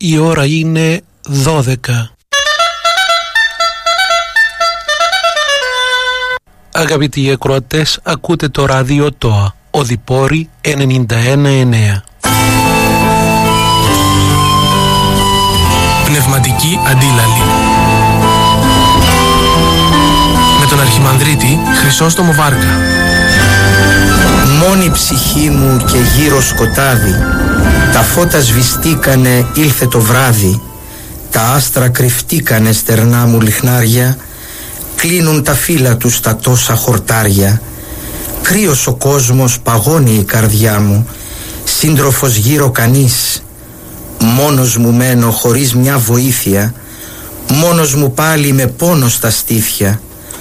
Η ώρα είναι 12. Αγαπητοί ακροατές, ακούτε το ράδιο ΤΟΑ, Οδυπόρη 91,9. Πνευματική αντίλαλη με τον Αρχιμανδρίτη Χρυσόστομο Βάργα. Μόνη ψυχή μου και γύρω σκοτάδι, τα φώτα σβηστήκανε, ήλθε το βράδυ. Τα άστρα κρυφτήκανε στερνά μου λιχνάρια, κλείνουν τα φύλλα τους τα τόσα χορτάρια. Κρύος ο κόσμος, παγώνει η καρδιά μου, σύντροφος γύρω κανείς. Μόνος μου μένω χωρίς μια βοήθεια, μόνος μου πάλι με πόνο στα στήθια.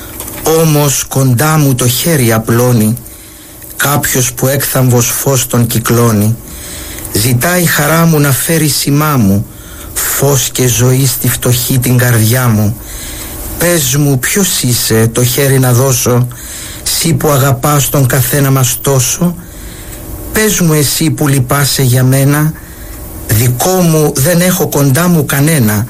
Όμως κοντά μου το χέρι απλώνει κάποιος που έκθαμβος φως τον κυκλώνει. Ζητάει χαρά μου να φέρει σημά μου, φως και ζωή στη φτωχή την καρδιά μου. Πες μου ποιος είσαι, το χέρι να δώσω, σύ που αγαπάς τον καθένα μας τόσο. Πες μου εσύ που λυπάσαι για μένα, δικό μου δεν έχω κοντά μου κανένα.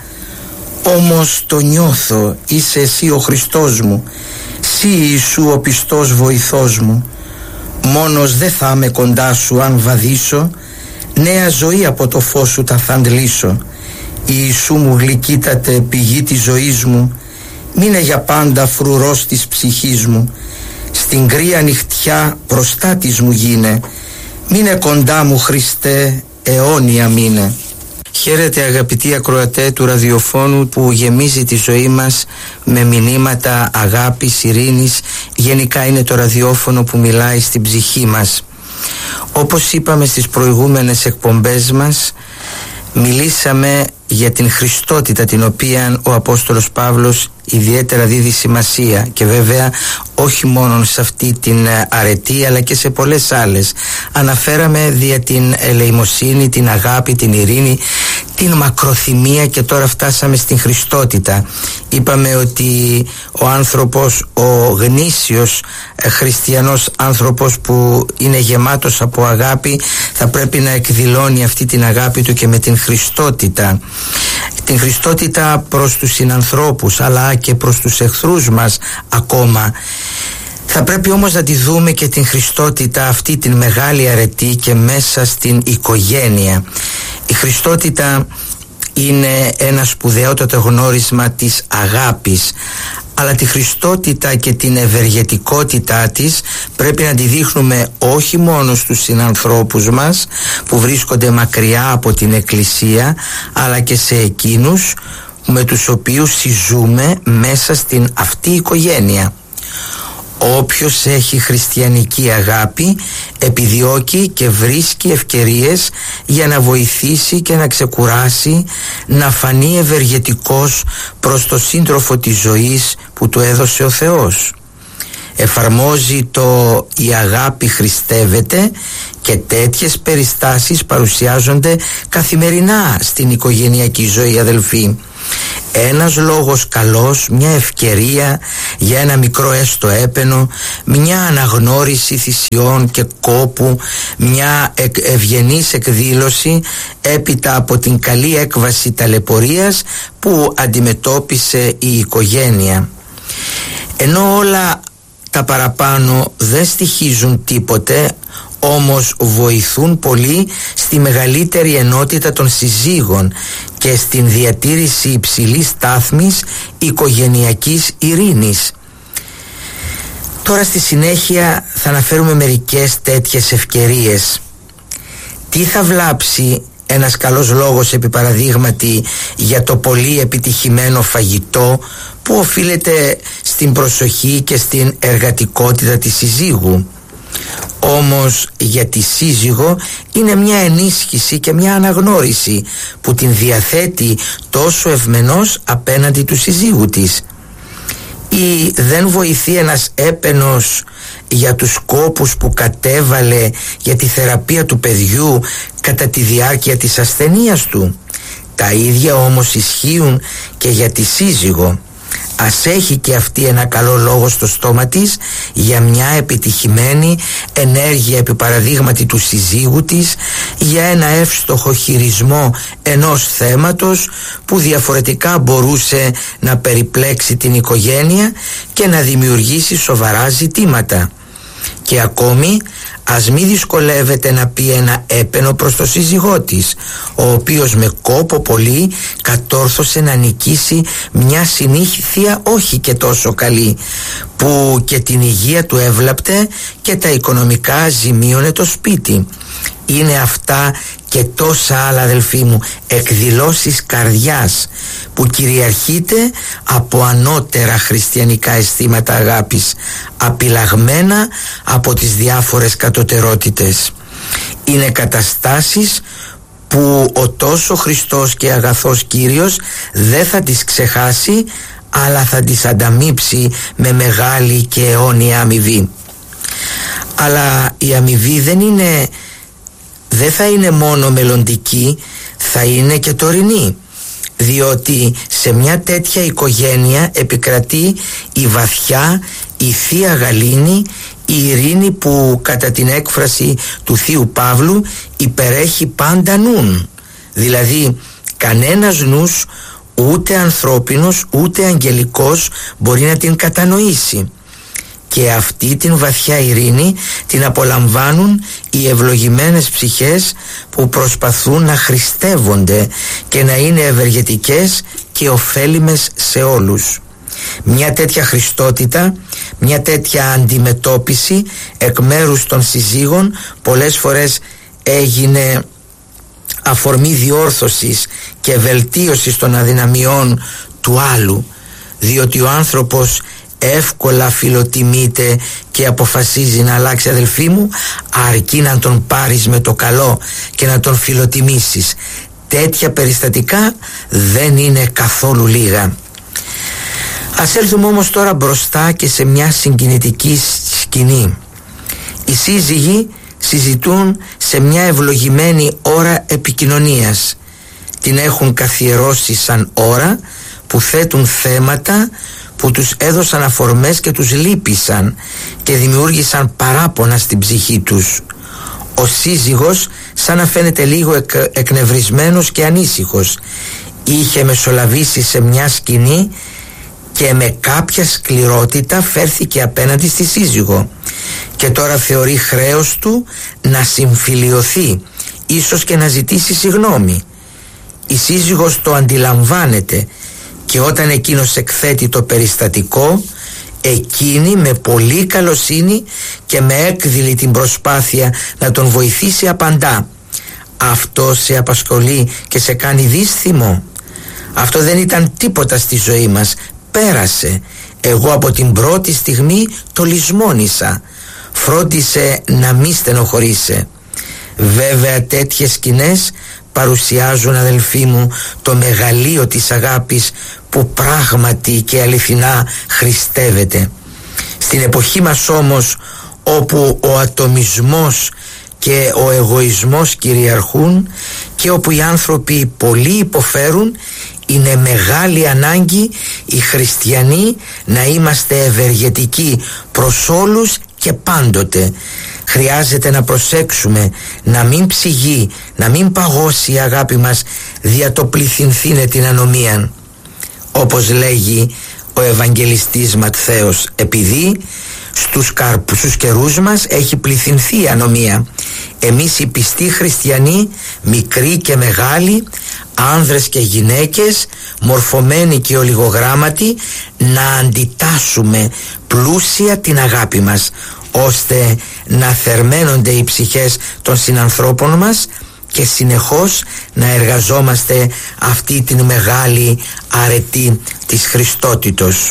Όμως το νιώθω, είσαι εσύ ο Χριστός μου, σύ Ιησού ο πιστός βοηθός μου. Μόνος δεν θα είμαι κοντά σου αν βαδίσω, νέα ζωή από το φως σου τα θα αντλήσω. Ιησού μου γλυκύτατε πηγή της ζωής μου, μείνε για πάντα φρουρός της ψυχής μου. Στην κρύα νυχτιά προστάτης μου γίνε, μείνε κοντά μου Χριστέ, αιώνια μείνε. Χαίρετε αγαπητοί ακροατέ του ραδιοφώνου που γεμίζει τη ζωή μας με μηνύματα αγάπης, ειρήνης. Γενικά είναι το ραδιόφωνο που μιλάει στην ψυχή μας. Όπως είπαμε στις προηγούμενες εκπομπές μας, μιλήσαμε για την Χριστότητα, την οποία ο Απόστολος Παύλος ιδιαίτερα δίδει σημασία, και βέβαια όχι μόνο σε αυτή την αρετή αλλά και σε πολλές άλλες. Αναφέραμε δια την ελεημοσύνη, την αγάπη, την ειρήνη, την μακροθυμία, και τώρα φτάσαμε στην Χριστότητα. Είπαμε ότι ο άνθρωπος, ο γνήσιος χριστιανός άνθρωπος που είναι γεμάτος από αγάπη, θα πρέπει να εκδηλώνει αυτή την αγάπη του και με την Χριστότητα. Την Χριστότητα προς τους συνανθρώπους αλλά και προς τους εχθρούς μας ακόμα. Θα πρέπει όμως να τη δούμε και την Χριστότητα αυτή, την μεγάλη αρετή, και μέσα στην οικογένεια. Η Χριστότητα είναι ένα σπουδαιότατο γνώρισμα της αγάπης, αλλά τη Χριστότητα και την ευεργετικότητά της πρέπει να τη δείχνουμε όχι μόνο στους συνανθρώπους μας που βρίσκονται μακριά από την Εκκλησία, αλλά και σε εκείνους με τους οποίους συζούμε μέσα στην αυτή οικογένεια. Όποιος έχει χριστιανική αγάπη επιδιώκει και βρίσκει ευκαιρίες για να βοηθήσει και να ξεκουράσει, να φανεί ευεργετικός προς το σύντροφο της ζωής που του έδωσε ο Θεός. Εφαρμόζει το «η αγάπη χριστεύεται», και τέτοιες περιστάσεις παρουσιάζονται καθημερινά στην οικογενειακή ζωή, αδελφοί. Ένας λόγος καλός, μια ευκαιρία για ένα μικρό έστω έπαινο, μια αναγνώριση θυσιών και κόπου, μια ευγενής εκδήλωση έπειτα από την καλή έκβαση ταλαιπωρίας που αντιμετώπισε η οικογένεια. Ενώ όλα τα παραπάνω δεν στοιχίζουν τίποτε, όμως βοηθούν πολύ στη μεγαλύτερη ενότητα των συζύγων και στην διατήρηση υψηλής στάθμης οικογενειακής ειρήνης. Τώρα στη συνέχεια θα αναφέρουμε μερικές τέτοιες ευκαιρίες. Τι θα βλάψει ένας καλός λόγος, επί παραδείγματι, για το πολύ επιτυχημένο φαγητό που οφείλεται στην προσοχή και στην εργατικότητα της συζύγου? Όμως για τη σύζυγο είναι μια ενίσχυση και μια αναγνώριση που την διαθέτει τόσο ευμενώς απέναντι του συζύγου της. Ή δεν βοηθεί ένας έπαινος για τους κόπους που κατέβαλε για τη θεραπεία του παιδιού κατά τη διάρκεια της ασθενείας του? Τα ίδια όμως ισχύουν και για τη σύζυγο. Ας έχει και αυτή ένα καλό λόγο στο στόμα της για μια επιτυχημένη ενέργεια επί παραδείγματι του συζύγου της, για ένα εύστοχο χειρισμό ενός θέματος που διαφορετικά μπορούσε να περιπλέξει την οικογένεια και να δημιουργήσει σοβαρά ζητήματα. Και ακόμη ας μη δυσκολεύεται να πει ένα έπαινο προς το σύζυγό της, ο οποίος με κόπο πολύ κατόρθωσε να νικήσει μια συνήθεια όχι και τόσο καλή, που και την υγεία του έβλαπτε και τα οικονομικά ζημίωνε το σπίτι. Είναι αυτά και τόσα άλλα, αδελφοί μου, εκδηλώσεις καρδιάς που κυριαρχείται από ανώτερα χριστιανικά αισθήματα αγάπης, απειλαγμένα από τις διάφορες κατωτερότητες. Είναι καταστάσεις που ο τόσο Χριστός και αγαθός Κύριος δεν θα τις ξεχάσει, αλλά θα τις ανταμείψει με μεγάλη και αιώνια αμοιβή. Αλλά η αμοιβή δεν θα είναι μόνο μελλοντική, θα είναι και τωρινή, διότι σε μια τέτοια οικογένεια επικρατεί η βαθιά, η Θεία Γαλήνη, η ειρήνη που κατά την έκφραση του Θείου Παύλου υπερέχει πάντα νουν, δηλαδή κανένας νους, ούτε ανθρώπινος ούτε αγγελικός, μπορεί να την κατανοήσει. Και αυτή την βαθιά ειρήνη την απολαμβάνουν οι ευλογημένες ψυχές που προσπαθούν να χριστεύονται και να είναι ευεργετικές και ωφέλιμες σε όλους. Μια τέτοια χριστότητα, μια τέτοια αντιμετώπιση εκ μέρους των συζύγων πολλές φορές έγινε αφορμή διόρθωσης και βελτίωσης των αδυναμιών του άλλου, διότι ο άνθρωπος εύκολα φιλοτιμείται και αποφασίζει να αλλάξει, αδελφοί μου, αρκεί να τον πάρεις με το καλό και να τον φιλοτιμήσεις. Τέτοια περιστατικά δεν είναι καθόλου λίγα. Ας έλθουμε όμως τώρα μπροστά και σε μια συγκινητική σκηνή. Οι σύζυγοι συζητούν σε μια ευλογημένη ώρα επικοινωνίας. Την έχουν καθιερώσει σαν ώρα που θέτουν θέματα που τους έδωσαν αφορμές και τους λύπησαν και δημιούργησαν παράπονα στην ψυχή τους. Ο σύζυγος σαν να φαίνεται λίγο εκνευρισμένος και ανήσυχος. Είχε μεσολαβήσει σε μια σκηνή και με κάποια σκληρότητα φέρθηκε απέναντι στη σύζυγο και τώρα θεωρεί χρέος του να συμφιλιωθεί, ίσως και να ζητήσει συγγνώμη. Η σύζυγος το αντιλαμβάνεται και όταν εκείνος εκθέτει το περιστατικό, εκείνη με πολύ καλοσύνη και με έκδηλη την προσπάθεια να τον βοηθήσει απαντά: αυτό σε απασχολεί και σε κάνει δύσθυμο? Αυτό δεν ήταν τίποτα στη ζωή μας, πέρασε. Εγώ από την πρώτη στιγμή το λησμόνησα. Φρόντισε να μη στενοχωρήσει. Βέβαια τέτοιες σκηνές παρουσιάζουν, αδελφοί μου, το μεγαλείο της αγάπης που πράγματι και αληθινά χριστεύεται. Στην εποχή μας όμως, όπου ο ατομισμός και ο εγωισμός κυριαρχούν και όπου οι άνθρωποι πολύ υποφέρουν, είναι μεγάλη ανάγκη οι χριστιανοί να είμαστε ευεργετικοί προς όλους και πάντοτε. Χρειάζεται να προσέξουμε να μην ψυγεί, να μην παγώσει η αγάπη μας δια το πληθυνθήνε την ανομίαν. Όπως λέγει ο Ευαγγελιστής Ματθαίος, επειδή στους καιρούς μας έχει πληθυνθεί η ανομία, εμείς οι πιστοί χριστιανοί, μικροί και μεγάλοι, άνδρες και γυναίκες, μορφωμένοι και ολιγογράμματοι, να αντιτάσσουμε πλούσια την αγάπη μας, ώστε να θερμαίνονται οι ψυχές των συνανθρώπων μας και συνεχώς να εργαζόμαστε αυτή την μεγάλη αρετή της Χριστότητος.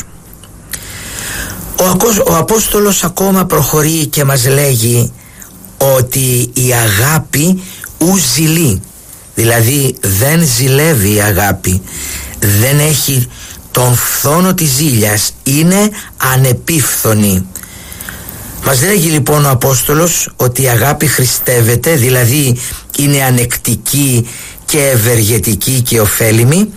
Ο Απόστολος ακόμα προχωρεί και μας λέγει ότι η αγάπη ου ζηλεί, δηλαδή δεν ζηλεύει η αγάπη, δεν έχει τον φθόνο της ζήλιας, είναι ανεπίφθονη. Μας λέγει λοιπόν ο Απόστολος ότι η αγάπη χριστεύεται, δηλαδή είναι ανεκτική και ευεργετική και ωφέλιμη,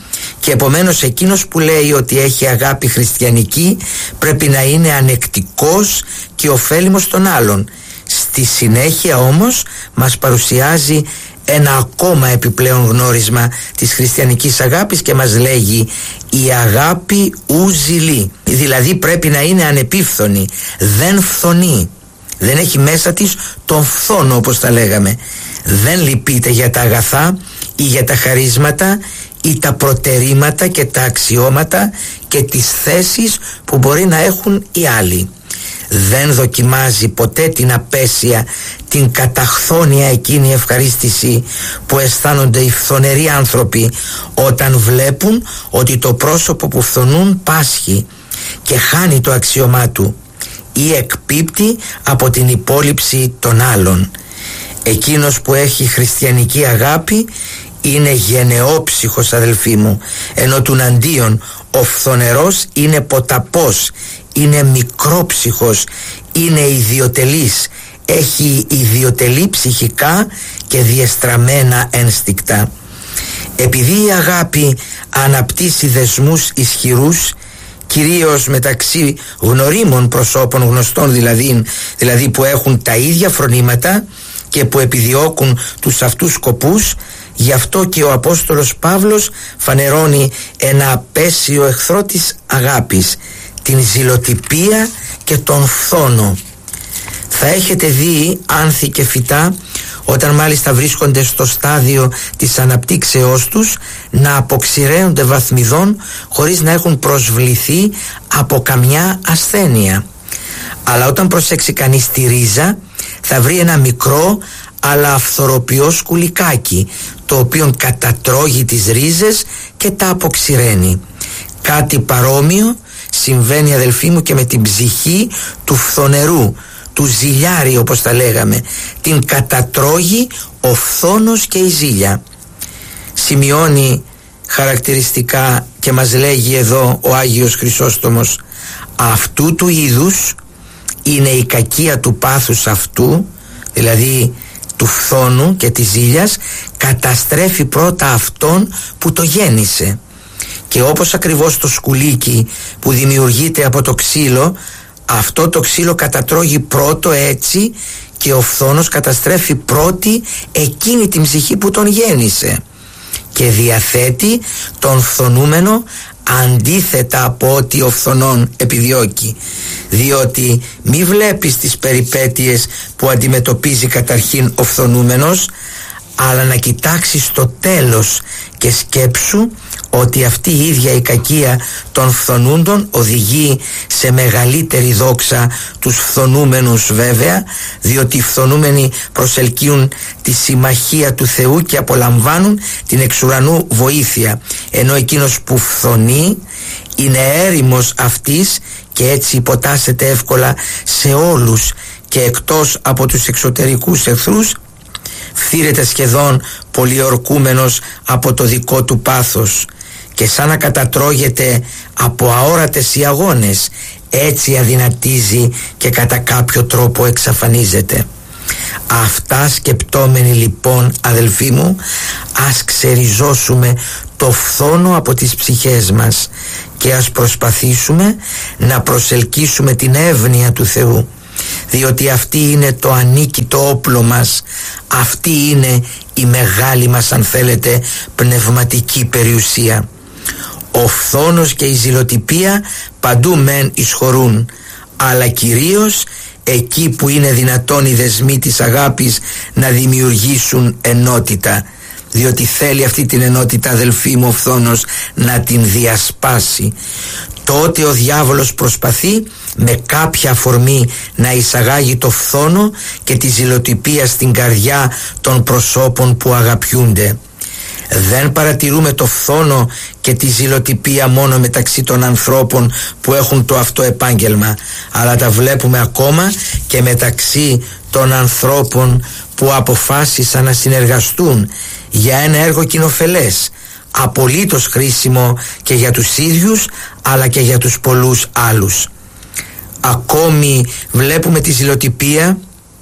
Και επομένως εκείνος που λέει ότι έχει αγάπη χριστιανική πρέπει να είναι ανεκτικός και ωφέλιμος στον άλλον. Στη συνέχεια όμως μας παρουσιάζει ένα ακόμα επιπλέον γνώρισμα της χριστιανικής αγάπης και μας λέγει η αγάπη ου ζηλεί, δηλαδή πρέπει να είναι ανεπίφθονη, δεν φθονεί, δεν έχει μέσα της τον φθόνο όπως τα λέγαμε, δεν λυπείται για τα αγαθά ή για τα χαρίσματα ή τα προτερήματα και τα αξιώματα και τις θέσεις που μπορεί να έχουν οι άλλοι. Δεν δοκιμάζει ποτέ την απέσια, την καταχθόνια εκείνη ευχαρίστηση που αισθάνονται οι φθονεροί άνθρωποι όταν βλέπουν ότι το πρόσωπο που φθονούν πάσχει και χάνει το αξιωμά του ή εκπίπτει από την υπόλοιψη των άλλων. Εκείνος που έχει χριστιανική αγάπη είναι γενναιόψυχος, αδελφοί μου, ενώ τουναντίον ο φθονερός είναι ποταπός, είναι μικρόψυχος, είναι ιδιοτελής, έχει ιδιοτελή ψυχικά και διεστραμμένα ένστικτα. Επειδή η αγάπη αναπτύσσει δεσμούς ισχυρούς, κυρίως μεταξύ γνωρίμων προσώπων, γνωστών δηλαδή που έχουν τα ίδια φρονήματα και που επιδιώκουν τους αυτούς σκοπούς, γι' αυτό και ο Απόστολος Παύλος φανερώνει ένα απέσιο εχθρό της αγάπης, την ζηλοτυπία και τον φθόνο. Θα έχετε δει άνθη και φυτά, όταν μάλιστα βρίσκονται στο στάδιο της αναπτύξεώς τους, να αποξηραίνονται βαθμιδών χωρίς να έχουν προσβληθεί από καμιά ασθένεια. Αλλά όταν προσέξει κανείς τη ρίζα, θα βρει ένα μικρό αλλά αυθοροποιό σκουλικάκι, το οποίο κατατρώγει τις ρίζες και τα αποξηραίνει. Κάτι παρόμοιο συμβαίνει, αδελφοί μου, και με την ψυχή του φθονερού, του ζηλιάρη όπως τα λέγαμε. Την κατατρώγει ο φθόνος και η ζήλια. Σημειώνει χαρακτηριστικά και μας λέγει εδώ ο Άγιος Χρυσόστομος, αυτού του είδους είναι η κακία του πάθους αυτού, δηλαδή του φθόνου και της ζήλιας, καταστρέφει πρώτα αυτόν που το γέννησε. Και όπως ακριβώς το σκουλίκι που δημιουργείται από το ξύλο, αυτό το ξύλο κατατρώγει πρώτο έτσι, και ο φθόνος καταστρέφει πρώτη εκείνη την ψυχή που τον γέννησε και διαθέτει τον φθονούμενο αντίθετα από ό,τι ο φθονών επιδιώκει. Διότι μη βλέπεις τις περιπέτειες που αντιμετωπίζει καταρχήν ο φθονούμενος, αλλά να κοιτάξεις το τέλος και σκέψου ότι αυτή η ίδια η κακία των φθονούντων οδηγεί σε μεγαλύτερη δόξα τους φθονούμενους, βέβαια, διότι οι φθονούμενοι προσελκύουν τη συμμαχία του Θεού και απολαμβάνουν την εξουρανού βοήθεια, ενώ εκείνος που φθονεί είναι έρημος αυτής και έτσι υποτάσσεται εύκολα σε όλους και εκτός από τους εξωτερικούς εχθρούς φθήρεται σχεδόν πολιορκούμενος από το δικό του πάθος και σαν να κατατρώγεται από αόρατες οι αγώνες, έτσι αδυνατίζει και κατά κάποιο τρόπο εξαφανίζεται. Αυτά σκεπτόμενοι λοιπόν, αδελφοί μου, ας ξεριζώσουμε το φθόνο από τις ψυχές μας και ας προσπαθήσουμε να προσελκύσουμε την εύνοια του Θεού, διότι αυτή είναι το ανίκητο όπλο μας, αυτή είναι η μεγάλη μας, αν θέλετε, πνευματική περιουσία. Ο φθόνος και η ζηλοτυπία παντού μεν εισχωρούν, αλλά κυρίως εκεί που είναι δυνατόν οι δεσμοί της αγάπης να δημιουργήσουν ενότητα, διότι θέλει αυτή την ενότητα, αδελφοί μου, ο φθόνος να την διασπάσει. Τότε ο διάβολος προσπαθεί με κάποια αφορμή να εισαγάγει το φθόνο και τη ζηλοτυπία στην καρδιά των προσώπων που αγαπιούνται. Δεν παρατηρούμε το φθόνο και τη ζηλοτυπία μόνο μεταξύ των ανθρώπων που έχουν το αυτό επάγγελμα, αλλά τα βλέπουμε ακόμα και μεταξύ των ανθρώπων που αποφάσισαν να συνεργαστούν για ένα έργο κοινοφελές, απολύτως χρήσιμο και για τους ίδιους αλλά και για τους πολλούς άλλους. Ακόμη βλέπουμε τη ζηλοτυπία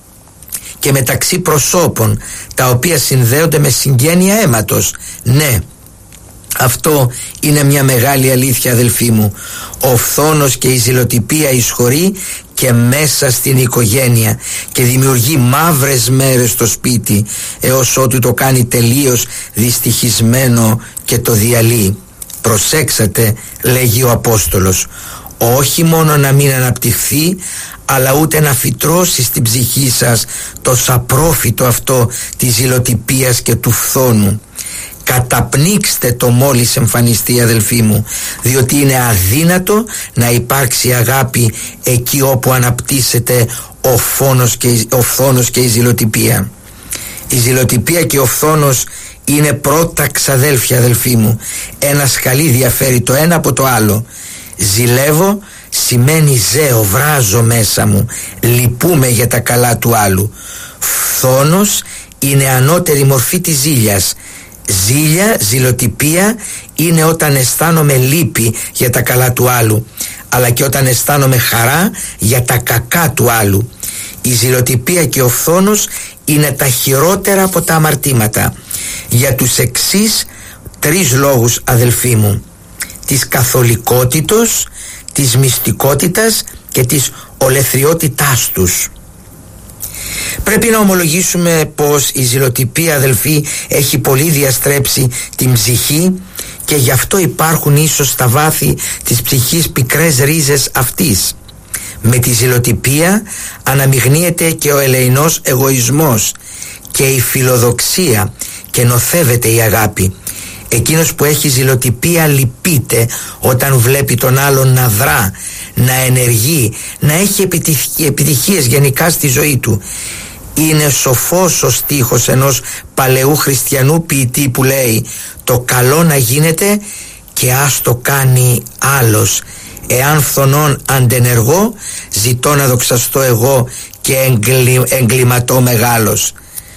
και μεταξύ προσώπων τα οποία συνδέονται με συγγένεια αίματος. Ναι, Αυτό είναι μια μεγάλη αλήθεια, αδελφοί μου. Ο φθόνος και η ζηλοτυπία εισχωρεί και μέσα στην οικογένεια και δημιουργεί μαύρες μέρες στο σπίτι, έως ότου το κάνει τελείως δυστυχισμένο και το διαλύει. Προσέξατε, λέγει ο Απόστολος, όχι μόνο να μην αναπτυχθεί, αλλά ούτε να φυτρώσει στην ψυχή σας το σαπρόφυτο αυτό της ζηλοτυπίας και του φθόνου. Καταπνίξτε το μόλις εμφανιστεί, αδελφοί μου, διότι είναι αδύνατο να υπάρξει αγάπη εκεί όπου αναπτύσσεται ο φθόνος και η ζηλοτυπία. Η ζηλοτυπία και ο φθόνος είναι πρώτα ξαδέλφια, αδελφοί μου. Ένα σκαλί διαφέρει το ένα από το άλλο. Ζηλεύω σημαίνει ζέω, βράζω μέσα μου, λυπούμε για τα καλά του άλλου. Φθόνος είναι ανώτερη μορφή της ζήλιας. Ζήλια, ζηλοτυπία είναι όταν αισθάνομαι λύπη για τα καλά του άλλου, αλλά και όταν αισθάνομαι χαρά για τα κακά του άλλου. Η ζηλοτυπία και ο φθόνος είναι τα χειρότερα από τα αμαρτήματα, για τους εξής 3 λόγους, αδελφοί μου: της καθολικότητος, της μυστικότητας και της ολεθριότητάς τους. Πρέπει να ομολογήσουμε πως η ζηλοτυπία, αδελφοί, έχει πολύ διαστρέψει την ψυχή και γι' αυτό υπάρχουν ίσως στα βάθη της ψυχής πικρές ρίζες αυτής. Με τη ζηλοτυπία αναμειγνύεται και ο ελεεινός εγωισμός και η φιλοδοξία και νοθεύεται η αγάπη. Εκείνος που έχει ζηλοτυπία λυπείται όταν βλέπει τον άλλον να δρά, να ενεργεί, να έχει επιτυχίες γενικά στη ζωή του. Είναι σοφός ο στίχος ενός παλαιού χριστιανού ποιητή που λέει: το καλό να γίνεται και ας το κάνει άλλος. Εάν φθονών αντενεργώ, ζητώ να δοξαστώ εγώ και εγκληματώ μεγάλος.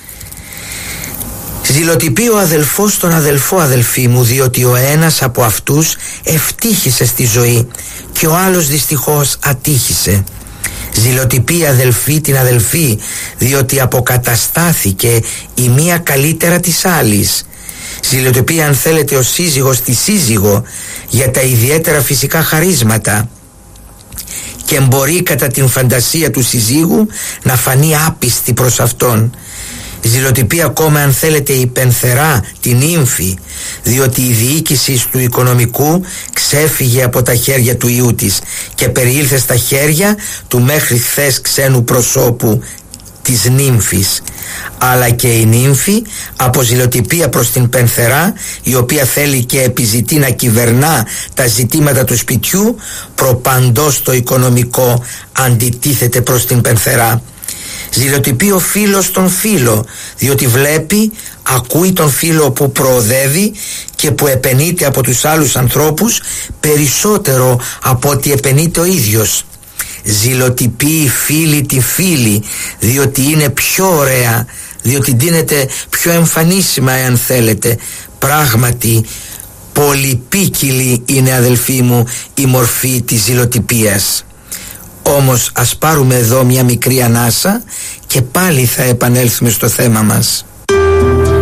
Ζηλοτυπεί ο αδελφός τον αδελφό, αδελφοί μου, διότι ο ένας από αυτούς ευτύχησε στη ζωή και ο άλλος δυστυχώς ατύχησε. Ζηλοτυπεί αδελφή την αδελφή, διότι αποκαταστάθηκε η μία καλύτερα της άλλης. Ζηλοτυπεί, αν θέλετε, ο σύζυγος τη σύζυγο για τα ιδιαίτερα φυσικά χαρίσματα και μπορεί κατά την φαντασία του συζύγου να φανεί άπιστη προς αυτόν. Ζηλοτυπεί ακόμα, αν θέλετε, η πενθερά, την ύμφη, διότι η διοίκηση του οικονομικού ξέφυγε από τα χέρια του ιού της και περιήλθε στα χέρια του μέχρι χθες ξένου προσώπου, της νύμφης. Αλλά και η νύμφη από ζηλοτυπία προς την πενθερά, η οποία θέλει και επιζητεί να κυβερνά τα ζητήματα του σπιτιού, προπαντός το οικονομικό αντιτίθεται προς την πενθερά. Ζηλοτυπεί ο φίλος τον φίλο, διότι βλέπει, ακούει τον φίλο που προοδεύει και που επενείται από τους άλλους ανθρώπους περισσότερο από ότι επενείται ο ίδιος. Ζηλοτυπεί φίλη τη φίλη, διότι είναι πιο ωραία, διότι δίνεται πιο εμφανίσιμα, εάν θέλετε. Πράγματι πολυπίκυλη είναι, αδελφοί μου, η μορφή της ζηλοτυπίας. Όμως ας πάρουμε εδώ μια μικρή ανάσα και πάλι θα επανέλθουμε στο θέμα μας.